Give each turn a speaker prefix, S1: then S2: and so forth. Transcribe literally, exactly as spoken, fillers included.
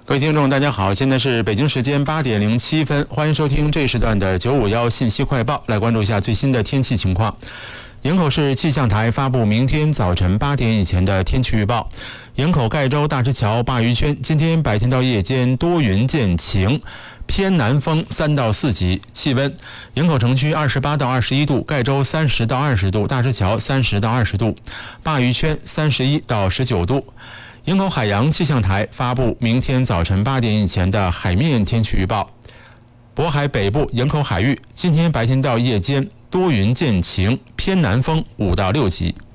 S1: 各位听众，大家好，现在是北京时间八点零七分，欢迎收听这一时段的九五一信息快报，来关注一下最新的天气情况。营口市气象台发布明天早晨八点以前的天气预报。营口盖州大石桥鲅鱼圈今天白天到夜间多云见晴，偏南风三到四级。气温：营口城区二十八到二十一度，盖州三十到二十度，大石桥三十到二十度，鲅鱼圈三十一到十九度。营口海洋气象台发布明天早晨八点以前的海面天气预报。渤海北部营口海域今天白天到夜间多云见晴，偏南风五到六级。